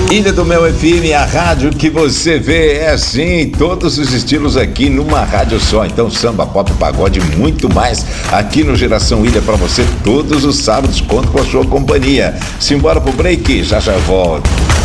Ilha do Mel FM, a rádio que você vê, é assim, todos os estilos aqui numa rádio só. Então samba, pop, pagode, muito mais aqui no Geração Ilha pra você todos os sábados. Conto com a sua companhia. Simbora pro break, já já volto.